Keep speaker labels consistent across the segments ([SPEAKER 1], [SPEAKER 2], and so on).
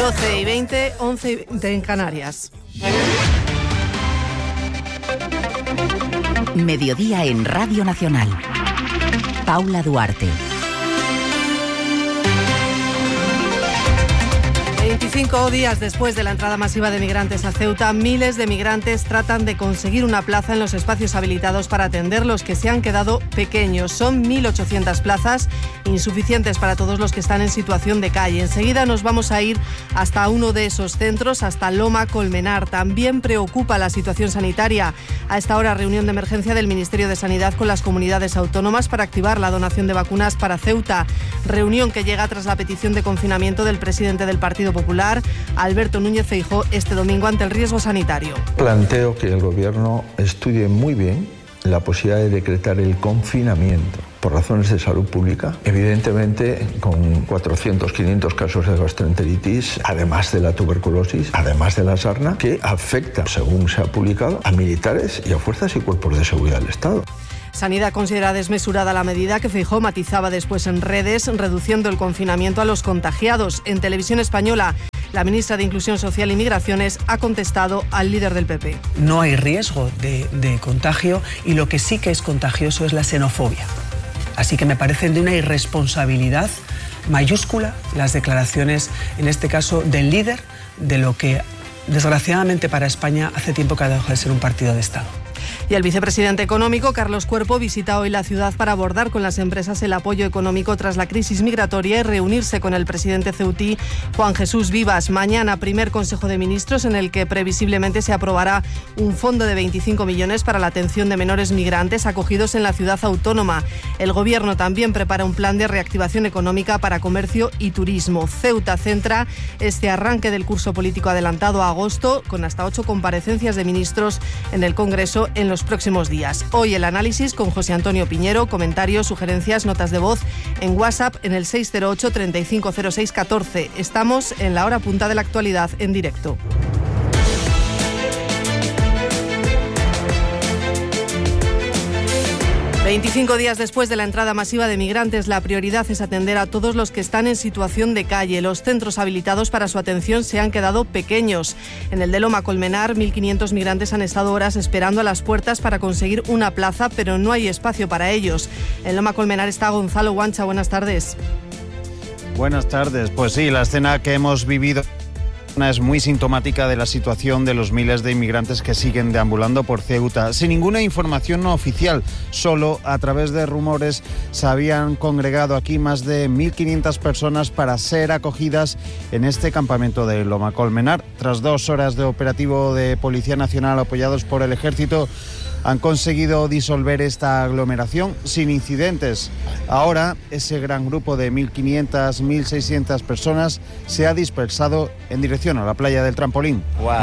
[SPEAKER 1] 12:20, 11:20 en Canarias.
[SPEAKER 2] Mediodía en Radio Nacional. Paula Duarte.
[SPEAKER 1] 25 días después de la entrada masiva de migrantes a Ceuta, miles de migrantes tratan de conseguir una plaza en los espacios habilitados para atender los que se han quedado pequeños. Son 1.800 plazas, insuficientes para todos los que están en situación de calle. Enseguida nos vamos a ir hasta uno de esos centros, hasta Loma Colmenar. También preocupa la situación sanitaria. A esta hora, reunión de emergencia del Ministerio de Sanidad con las comunidades autónomas para activar la donación de vacunas para Ceuta. Reunión que llega tras la petición de confinamiento del presidente del Partido Popular, Alberto Núñez Feijóo, este domingo ante el riesgo sanitario.
[SPEAKER 3] Planteo que el Gobierno estudie muy bien la posibilidad de decretar el confinamiento por razones de salud pública, evidentemente con 400, 500 casos de gastroenteritis, además de la tuberculosis, además de la sarna, que afecta, según se ha publicado, a militares y a fuerzas y cuerpos de seguridad del Estado.
[SPEAKER 1] Sanidad considera desmesurada la medida que Feijóo matizaba después en redes, reduciendo el confinamiento a los contagiados. En Televisión Española, la ministra de Inclusión Social y Migraciones ha contestado al líder del PP.
[SPEAKER 4] No hay riesgo de contagio y lo que sí que es contagioso es la xenofobia. Así que me parecen de una irresponsabilidad mayúscula las declaraciones, en este caso, del líder de lo que, desgraciadamente para España, hace tiempo que ha dejado de ser un partido de Estado.
[SPEAKER 1] Y el vicepresidente económico, Carlos Cuerpo, visita hoy la ciudad para abordar con las empresas el apoyo económico tras la crisis migratoria y reunirse con el presidente ceutí, Juan Jesús Vivas. Mañana, primer Consejo de Ministros en el que previsiblemente se aprobará un fondo de 25 millones para la atención de menores migrantes acogidos en la ciudad autónoma. El Gobierno también prepara un plan de reactivación económica para comercio y turismo. Ceuta centra este arranque del curso político adelantado a agosto, con hasta 8 comparecencias de ministros en el Congreso en los próximos días. Hoy el análisis con José Antonio Piñero, comentarios, sugerencias, notas de voz en WhatsApp en el 608 3506 14. Estamos en la hora punta de la actualidad en directo. ...25 días después de la entrada masiva de migrantes, la prioridad es atender a todos los que están en situación de calle. Los centros habilitados para su atención se han quedado pequeños. En el de Loma Colmenar, 1.500 migrantes han estado horas esperando a las puertas para conseguir una plaza, pero no hay espacio para ellos. En Loma Colmenar está Gonzalo Guancha. Buenas tardes.
[SPEAKER 5] Buenas tardes. Pues sí, la escena que hemos vivido es muy sintomática de la situación de los miles de inmigrantes que siguen deambulando por Ceuta. Sin ninguna información no oficial, solo a través de rumores se habían congregado aquí más de 1.500 personas para ser acogidas en este campamento de Loma Colmenar. Tras 2 horas de operativo de Policía Nacional apoyados por el Ejército, han conseguido disolver esta aglomeración sin incidentes. Ahora, ese gran grupo de 1.500, 1.600 personas se ha dispersado en dirección a la playa del Trampolín.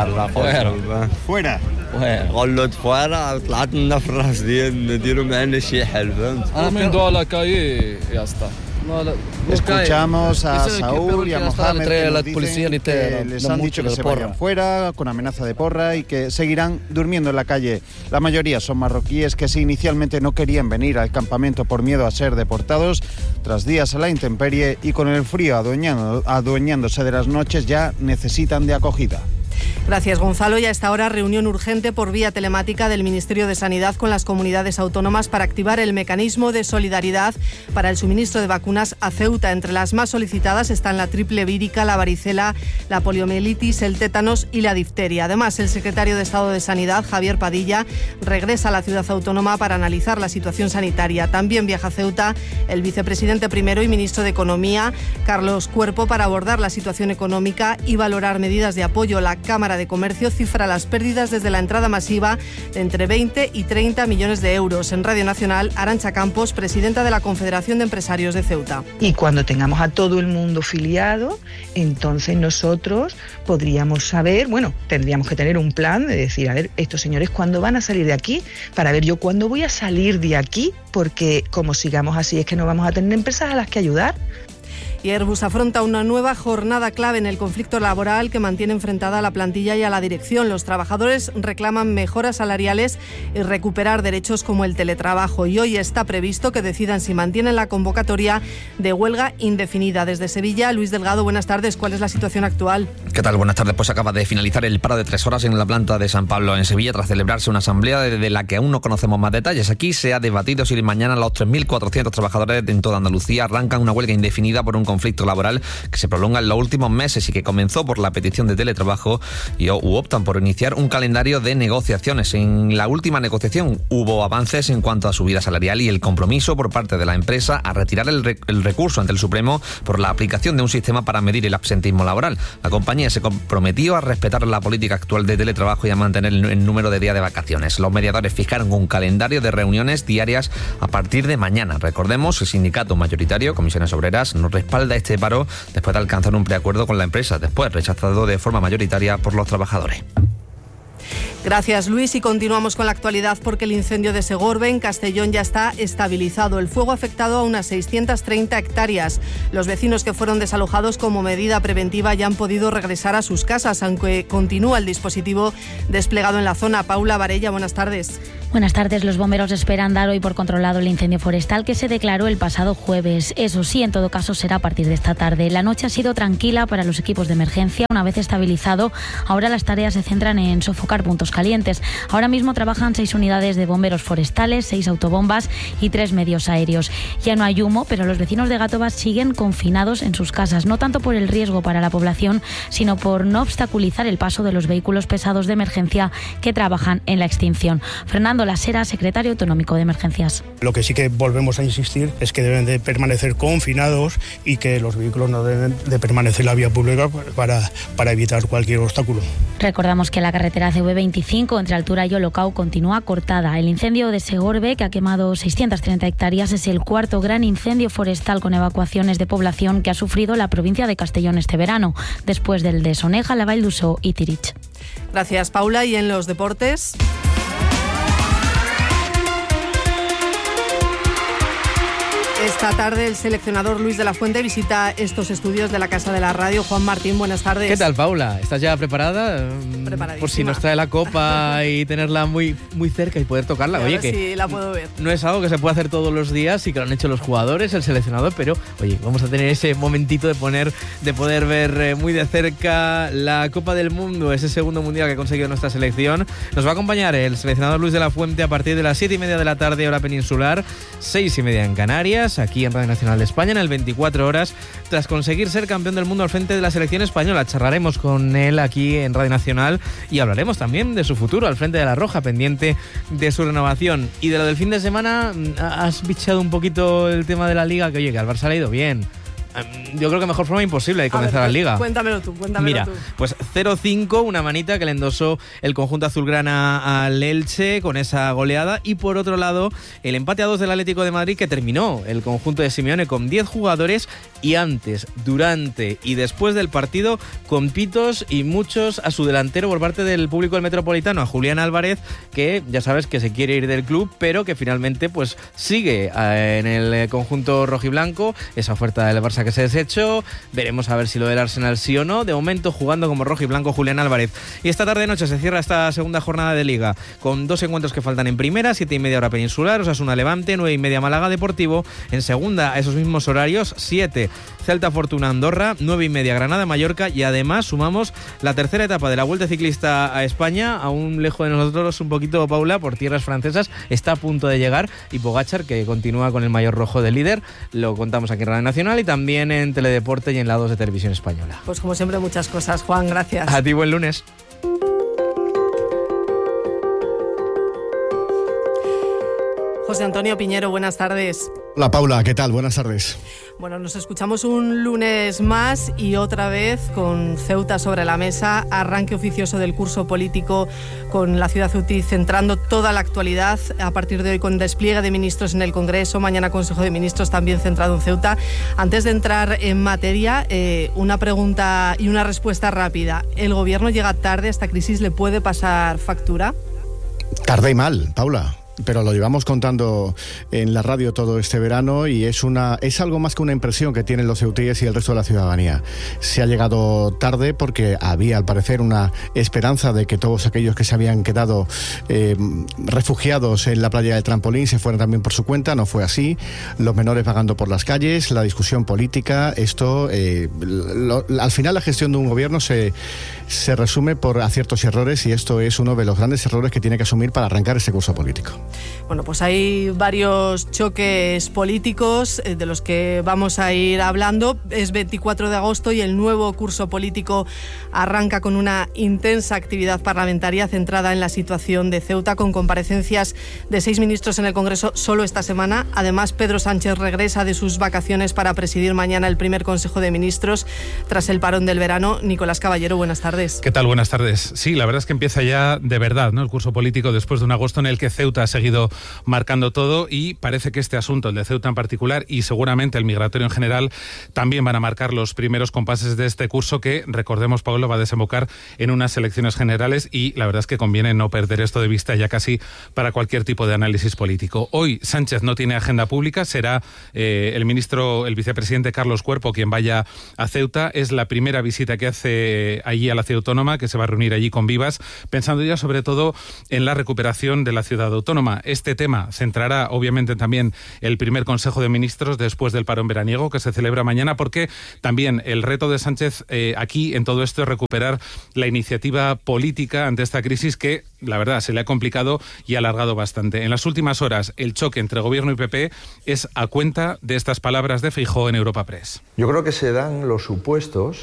[SPEAKER 5] ¡Fuera!
[SPEAKER 6] غلط fuera, طلعتنا في الرصدين نديروا معنا شي حل فهمت.
[SPEAKER 7] انا من دول كاي يا اسطى.
[SPEAKER 5] Escuchamos a Saúl y a Mohamed que nos dicen que les han dicho que se vayan fuera con amenaza de porra y que seguirán durmiendo en la calle. La mayoría son marroquíes que inicialmente no querían venir al campamento por miedo a ser deportados. Tras días a la intemperie y con el frío adueñándose de las noches, ya necesitan de acogida.
[SPEAKER 1] Gracias, Gonzalo. Y a esta hora, reunión urgente por vía telemática del Ministerio de Sanidad con las comunidades autónomas para activar el mecanismo de solidaridad para el suministro de vacunas a Ceuta. Entre las más solicitadas están la triple vírica, la varicela, la poliomielitis, el tétanos y la difteria. Además, el secretario de Estado de Sanidad, Javier Padilla, regresa a la ciudad autónoma para analizar la situación sanitaria. También viaja a Ceuta el vicepresidente primero y ministro de Economía, Carlos Cuerpo, para abordar la situación económica y valorar medidas de apoyo. La Cámara de Comercio cifra las pérdidas desde la entrada masiva de entre 20 y 30 millones de euros. En Radio Nacional, Arantxa Campos, presidenta de la Confederación de Empresarios de Ceuta.
[SPEAKER 8] Y cuando tengamos a todo el mundo filiado, entonces nosotros podríamos saber, tendríamos que tener un plan de decir, a ver, estos señores, ¿cuándo van a salir de aquí? Para ver yo cuándo voy a salir de aquí, porque como sigamos así es que no vamos a tener empresas a las que ayudar.
[SPEAKER 1] Y Airbus afronta una nueva jornada clave en el conflicto laboral que mantiene enfrentada a la plantilla y a la dirección. Los trabajadores reclaman mejoras salariales y recuperar derechos como el teletrabajo. Y hoy está previsto que decidan si mantienen la convocatoria de huelga indefinida. Desde Sevilla, Luis Delgado, buenas tardes. ¿Cuál es la situación actual?
[SPEAKER 9] ¿Qué tal? Buenas tardes. Pues acaba de finalizar el paro de 3 horas en la planta de San Pablo, en Sevilla, tras celebrarse una asamblea de la que aún no conocemos más detalles. Aquí se ha debatido si mañana los 3.400 trabajadores en toda Andalucía arrancan una huelga indefinida por un conflicto laboral que se prolonga en los últimos meses y que comenzó por la petición de teletrabajo y optan por iniciar un calendario de negociaciones. En la última negociación hubo avances en cuanto a subida salarial y el compromiso por parte de la empresa a retirar el recurso ante el Supremo por la aplicación de un sistema para medir el absentismo laboral. La compañía se comprometió a respetar la política actual de teletrabajo y a mantener el número de días de vacaciones. Los mediadores fijaron un calendario de reuniones diarias a partir de mañana. Recordemos, el sindicato mayoritario, Comisiones Obreras, nos respalda este paro después de alcanzar un preacuerdo con la empresa, después rechazado de forma mayoritaria por los trabajadores.
[SPEAKER 1] Gracias, Luis, y continuamos con la actualidad porque el incendio de Segorbe en Castellón ya está estabilizado. El fuego ha afectado a unas 630 hectáreas. Los vecinos que fueron desalojados como medida preventiva ya han podido regresar a sus casas, aunque continúa el dispositivo desplegado en la zona. Paula Varella, buenas tardes.
[SPEAKER 10] Buenas tardes. Los bomberos esperan dar hoy por controlado el incendio forestal que se declaró el pasado jueves. Eso sí, en todo caso será a partir de esta tarde. La noche ha sido tranquila para los equipos de emergencia. Una vez estabilizado, ahora las tareas se centran en sofocar puntos calientes. Ahora mismo trabajan 6 unidades de bomberos forestales, 6 autobombas y 3 medios aéreos. Ya no hay humo, pero los vecinos de Gátova siguen confinados en sus casas, no tanto por el riesgo para la población, sino por no obstaculizar el paso de los vehículos pesados de emergencia que trabajan en la extinción. Fernando Lasera, secretario autonómico de Emergencias.
[SPEAKER 11] Lo que sí que volvemos a insistir es que deben de permanecer confinados y que los vehículos no deben de permanecer en la vía pública para evitar cualquier obstáculo.
[SPEAKER 10] Recordamos que la carretera CV25 entre Altura y Olocau continúa cortada. El incendio de Segorbe, que ha quemado 630 hectáreas, es el cuarto gran incendio forestal con evacuaciones de población que ha sufrido la provincia de Castellón este verano, después del de Soneja, La Vall d'Uixó y Tirich.
[SPEAKER 1] Gracias, Paula. Y en los deportes... Esta tarde el seleccionador Luis de la Fuente visita estos estudios de la Casa de la Radio. Juan Martín, buenas tardes.
[SPEAKER 12] ¿Qué tal, Paula? ¿Estás ya preparada? Por si nos trae la copa y tenerla muy, muy cerca y poder tocarla.
[SPEAKER 1] Oye, que sí, la puedo ver.
[SPEAKER 12] No es algo que se puede hacer todos los días y que lo han hecho los jugadores, el seleccionador, pero oye, vamos a tener ese momentito de poder ver muy de cerca la Copa del Mundo, ese segundo mundial que ha conseguido nuestra selección. Nos va a acompañar el seleccionador Luis de la Fuente a partir de las 7:30 de la tarde, hora peninsular, 6:30 en Canarias, aquí en Radio Nacional de España, en el 24 horas, tras conseguir ser campeón del mundo al frente de la selección española. Charlaremos con él aquí en Radio Nacional y hablaremos también de su futuro al frente de la Roja, pendiente de su renovación. Y de lo del fin de semana, has bicheado un poquito el tema de la Liga, que oye, que al Barça le ha ido bien. Yo creo que mejor forma imposible de comenzar la Liga.
[SPEAKER 1] Cuéntamelo tú.
[SPEAKER 12] Mira, pues 0-5, una manita que le endosó el conjunto azulgrana al Elche con esa goleada. Y por otro lado, el empate a 2 del Atlético de Madrid, que terminó el conjunto de Simeone con 10 jugadores y antes, durante y después del partido con pitos y muchos a su delantero por parte del público del Metropolitano, a Julián Álvarez, que ya sabes que se quiere ir del club, pero que finalmente pues sigue en el conjunto rojiblanco. Esa oferta del Barça que se desechó, veremos a ver si lo del Arsenal sí o no. De momento jugando como rojo y blanco Julián Álvarez. Y esta tarde noche se cierra esta segunda jornada de Liga con 2 encuentros que faltan en primera, 7:30 hora peninsular, Osasuna Levante, 9:30 Málaga Deportivo. En segunda, a esos mismos horarios, 7 Celta Fortuna Andorra, 9:30 Granada Mallorca. Y además sumamos la tercera etapa de la Vuelta Ciclista a España, aún lejos de nosotros un poquito, Paula, por tierras francesas, está a punto de llegar, y Pogačar, que continúa con el maillot rojo de líder. Lo contamos aquí en Radio Nacional y también en Teledeporte y en la 2 de Televisión Española.
[SPEAKER 1] Pues como siempre, muchas cosas, Juan, gracias.
[SPEAKER 12] A ti, buen lunes.
[SPEAKER 1] José Antonio Piñero, buenas tardes.
[SPEAKER 13] Hola, Paula, ¿qué tal? Buenas tardes.
[SPEAKER 1] Bueno, nos escuchamos un lunes más y otra vez con Ceuta sobre la mesa, arranque oficioso del curso político con la ciudad ceutí centrando toda la actualidad, a partir de hoy con despliegue de ministros en el Congreso, mañana Consejo de Ministros también centrado en Ceuta. Antes de entrar en materia, una pregunta y una respuesta rápida. ¿El Gobierno llega tarde? ¿Esta crisis le puede pasar factura?
[SPEAKER 13] Tarde y mal, Paula. pero lo llevamos contando en la radio todo este verano y es algo más que una impresión que tienen los ceutíes y el resto de la ciudadanía. Se ha llegado tarde porque había, al parecer, una esperanza de que todos aquellos que se habían quedado refugiados en la playa del Trampolín se fueran también por su cuenta. No fue así. Los menores vagando por las calles, la discusión política, esto, al final la gestión de un gobierno se resume por aciertos y errores, y esto es uno de los grandes errores que tiene que asumir para arrancar este curso político.
[SPEAKER 1] Bueno, pues hay varios choques políticos de los que vamos a ir hablando. Es 24 de agosto y el nuevo curso político arranca con una intensa actividad parlamentaria centrada en la situación de Ceuta, con comparecencias de 6 ministros en el Congreso solo esta semana. Además, Pedro Sánchez regresa de sus vacaciones para presidir mañana el primer Consejo de Ministros tras el parón del verano. Nicolás Caballero, buenas tardes.
[SPEAKER 14] ¿Qué tal? Buenas tardes. Sí, la verdad es que empieza ya de verdad, ¿no?, el curso político después de un agosto en el que Ceuta ha seguido marcando todo, y parece que este asunto, el de Ceuta en particular y seguramente el migratorio en general, también van a marcar los primeros compases de este curso que, recordemos, Pablo, va a desembocar en unas elecciones generales, y la verdad es que conviene no perder esto de vista ya casi para cualquier tipo de análisis político. Hoy Sánchez no tiene agenda pública, será el vicepresidente Carlos Cuerpo quien vaya a Ceuta. Es la primera visita que hace allí a la ciudad autónoma, que se va a reunir allí con Vivas, pensando ya sobre todo en la recuperación de la ciudad autónoma. Este tema centrará obviamente también el primer Consejo de Ministros después del parón veraniego que se celebra mañana, porque también el reto de Sánchez aquí en todo esto es recuperar la iniciativa política ante esta crisis que, la verdad, se le ha complicado y alargado bastante. En las últimas horas, el choque entre Gobierno y PP es a cuenta de estas palabras de Feijóo en Europa Press.
[SPEAKER 3] Yo creo que se dan los supuestos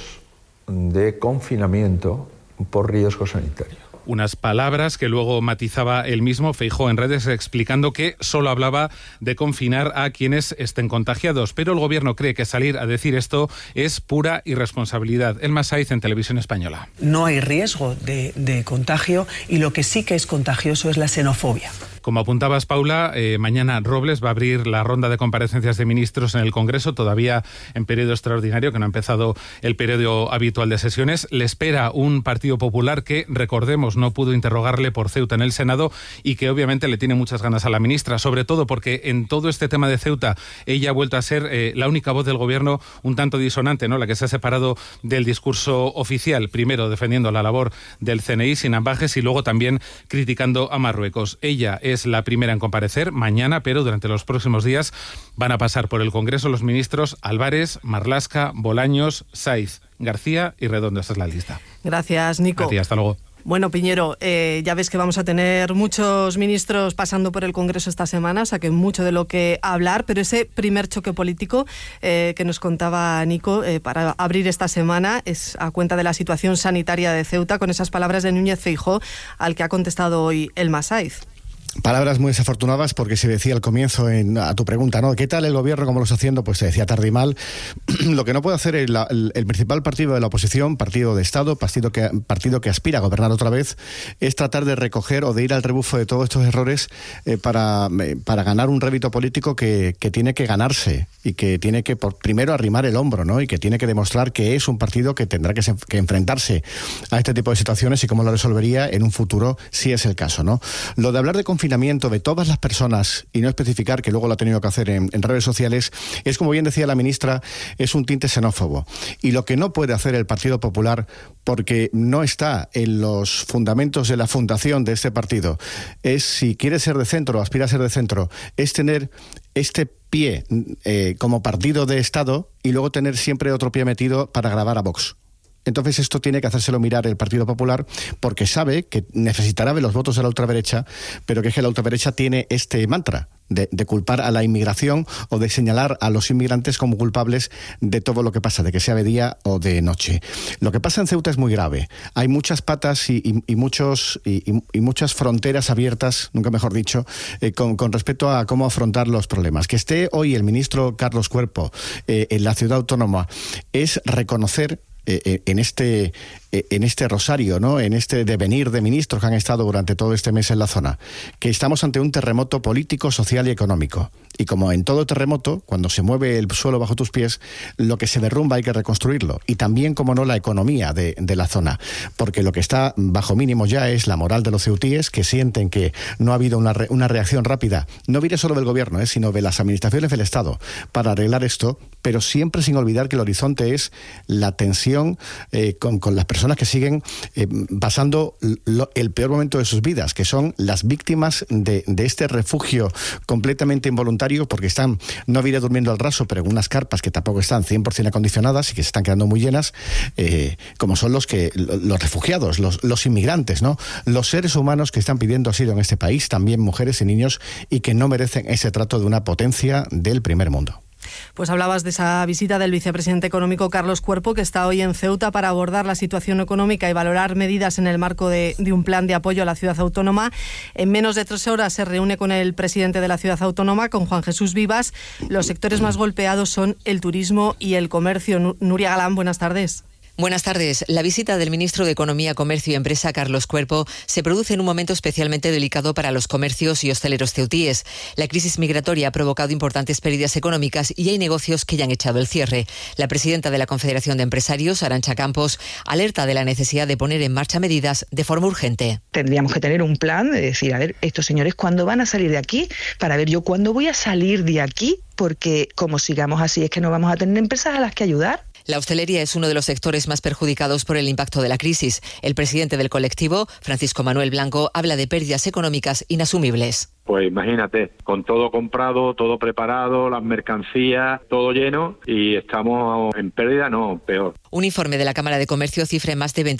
[SPEAKER 3] de confinamiento por riesgo sanitario.
[SPEAKER 14] Unas palabras que luego matizaba él mismo, Feijóo, en redes, explicando que solo hablaba de confinar a quienes estén contagiados. Pero el Gobierno cree que salir a decir esto es pura irresponsabilidad. Elma Saiz, en Televisión Española.
[SPEAKER 4] No hay riesgo de contagio, y lo que sí que es contagioso es la xenofobia.
[SPEAKER 14] Como apuntabas, Paula, mañana Robles va a abrir la ronda de comparecencias de ministros en el Congreso, todavía en periodo extraordinario, que no ha empezado el periodo habitual de sesiones. Le espera un Partido Popular que, recordemos, no pudo interrogarle por Ceuta en el Senado y que obviamente le tiene muchas ganas a la ministra, sobre todo porque en todo este tema de Ceuta ella ha vuelto a ser la única voz del Gobierno un tanto disonante, ¿no?, la que se ha separado del discurso oficial, primero defendiendo la labor del CNI sin ambajes y luego también criticando a Marruecos. Ella es la primera en comparecer mañana, pero durante los próximos días van a pasar por el Congreso los ministros Álvarez, Marlaska, Bolaños, Saiz, García y Redondo. Esta es la lista.
[SPEAKER 1] Gracias, Nico.
[SPEAKER 14] A ti, hasta luego.
[SPEAKER 1] Bueno, Piñero, ya ves que vamos a tener muchos ministros pasando por el Congreso esta semana, o sea que mucho de lo que hablar, pero ese primer choque político que nos contaba Nico para abrir esta semana es a cuenta de la situación sanitaria de Ceuta, con esas palabras de Núñez Feijóo, al que ha contestado hoy Elma Saiz.
[SPEAKER 13] Palabras muy desafortunadas, porque se decía al comienzo a tu pregunta, ¿no?, ¿qué tal el gobierno, cómo lo está haciendo? Pues se decía tarde y mal. Lo que no puede hacer el principal partido de la oposición, partido de Estado, partido que aspira a gobernar otra vez, es tratar de recoger o de ir al rebufo de todos estos errores para ganar un rédito político que tiene que ganarse y que tiene que primero arrimar el hombro, ¿no?, y que tiene que demostrar que es un partido que tendrá que enfrentarse a este tipo de situaciones y cómo lo resolvería en un futuro, si es el caso, ¿no? Lo de hablar de confinamiento de todas las personas y no especificar, que luego lo ha tenido que hacer en redes sociales, es, como bien decía la ministra, es un tinte xenófobo. Y lo que no puede hacer el Partido Popular, porque no está en los fundamentos de la fundación de este partido, es, si quiere ser de centro o aspira a ser de centro, es tener este pie como partido de Estado y luego tener siempre otro pie metido para grabar a Vox. Entonces esto tiene que hacérselo mirar el Partido Popular, porque sabe que necesitará de los votos de la ultraderecha, pero que es que la ultraderecha tiene este mantra de culpar a la inmigración o de señalar a los inmigrantes como culpables de todo lo que pasa, de que sea de día o de noche. Lo que pasa en Ceuta es muy grave. Hay muchas patas y muchas fronteras abiertas, nunca mejor dicho, con respecto a cómo afrontar los problemas. Que esté hoy el ministro Carlos Cuerpo en la ciudad autónoma es reconocer en este rosario, ¿no? En este devenir de ministros que han estado durante todo este mes en la zona, que estamos ante un terremoto político, social y económico. Y como en todo terremoto, cuando se mueve el suelo bajo tus pies, lo que se derrumba hay que reconstruirlo. Y también, como no, la economía de la zona. Porque lo que está bajo mínimo ya es la moral de los ceutíes, que sienten que no ha habido una reacción rápida, no diré solo del gobierno, sino de las administraciones del Estado, para arreglar esto, pero siempre sin olvidar que el horizonte es la tensión con las personas que siguen pasando el peor momento de sus vidas, que son las víctimas de este refugio completamente involuntario, porque están, no diré durmiendo al raso, pero en unas carpas que tampoco están 100% acondicionadas y que se están quedando muy llenas, como son los refugiados, los inmigrantes, ¿no? Los seres humanos que están pidiendo asilo en este país, también mujeres y niños, y que no merecen ese trato de una potencia del primer mundo.
[SPEAKER 1] Pues hablabas de esa visita del vicepresidente económico Carlos Cuerpo, que está hoy en Ceuta para abordar la situación económica y valorar medidas en el marco de un plan de apoyo a la ciudad autónoma. En menos de 3 horas se reúne con el presidente de la ciudad autónoma, con Juan Jesús Vivas. Los sectores más golpeados son el turismo y el comercio. Nuria Galán, buenas tardes.
[SPEAKER 15] Buenas tardes. La visita del ministro de Economía, Comercio y Empresa, Carlos Cuerpo, se produce en un momento especialmente delicado para los comercios y hosteleros ceutíes. La crisis migratoria ha provocado importantes pérdidas económicas y hay negocios que ya han echado el cierre. La presidenta de la Confederación de Empresarios, Arantxa Campos, alerta de la necesidad de poner en marcha medidas de forma urgente.
[SPEAKER 8] Tendríamos que tener un plan de decir, a ver, estos señores, ¿cuándo van a salir de aquí? Para ver yo cuándo voy a salir de aquí, porque como sigamos así es que no vamos a tener empresas a las que ayudar.
[SPEAKER 15] La hostelería es uno de los sectores más perjudicados por el impacto de la crisis. El presidente del colectivo, Francisco Manuel Blanco, habla de pérdidas económicas inasumibles.
[SPEAKER 16] Pues imagínate, con todo comprado, todo preparado, las mercancías, todo lleno, y estamos en pérdida, no, peor.
[SPEAKER 15] Un informe de la Cámara de Comercio cifra en más de 20